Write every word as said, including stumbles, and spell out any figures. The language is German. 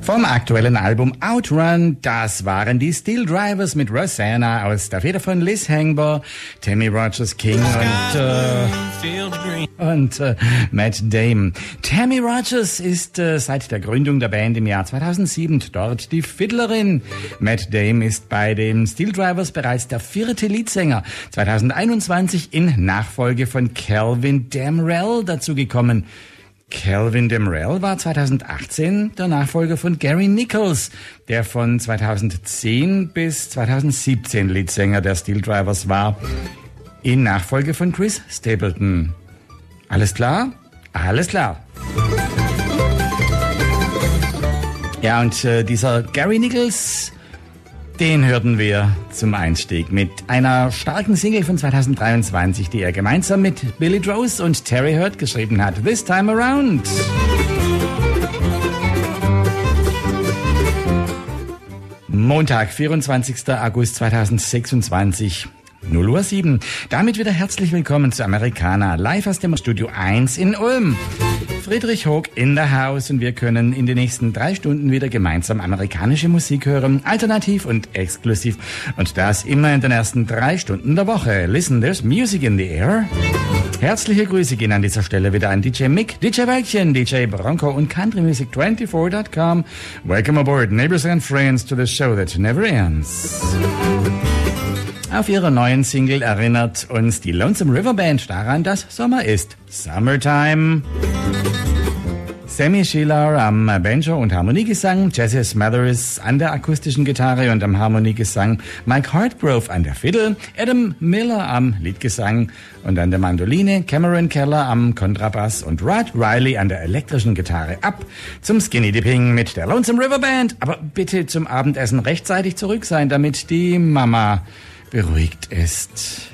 Vom aktuellen Album Outrun, das waren die Steel Drivers mit Rosanna aus der Feder von Liz Hangbar, Tammy Rogers King und, äh, und äh, Matt Damon. Tammy Rogers ist äh, seit der Gründung der Band im Jahr zweitausendsieben dort die Fiddlerin. Matt Damon ist bei den Steel Drivers bereits der vierte Leadsänger, zweitausendeinundzwanzig in Nachfolge von Calvin Damrell dazugekommen. Calvin Damrell war zweitausendachtzehn der Nachfolger von Gary Nichols, der von zweitausendzehn bis zweitausendsiebzehn Leadsänger der Steel Drivers war, in Nachfolge von Chris Stapleton. Alles klar? Alles klar. Ja, und äh, dieser Gary Nichols, den hörten wir zum Einstieg mit einer starken Single von zweitausenddreiundzwanzig, die er gemeinsam mit Billy Drose und Terry Hurt geschrieben hat. This Time Around. Montag, vierundzwanzigster August zweitausendsechsundzwanzig. null Uhr sieben. Damit wieder herzlich willkommen zu Americana, live aus dem Studio eins in Ulm. Friedrich Hoog in der Haus und wir können in den nächsten drei Stunden wieder gemeinsam amerikanische Musik hören, alternativ und exklusiv. Und das immer in den ersten drei Stunden der Woche. Listen, there's music in the air. Herzliche Grüße gehen an dieser Stelle wieder an D J Mick, D J Wäldchen, D J Bronco und Country Music vierundzwanzig Punkt com. Welcome aboard, neighbors and friends, to the show that never ends. Auf ihrer neuen Single erinnert uns die Lonesome River Band daran, dass Sommer ist. Summertime. Sammy Schiller am Banjo und Harmoniegesang, Jesse Smathers an der akustischen Gitarre und am Harmoniegesang, Mike Hartgrove an der Fiddle, Adam Miller am Leadgesang und an der Mandoline, Cameron Keller am Kontrabass und Rod Riley an der elektrischen Gitarre. Ab zum Skinny Dipping mit der Lonesome River Band. Aber bitte zum Abendessen rechtzeitig zurück sein, damit die Mama beruhigt ist.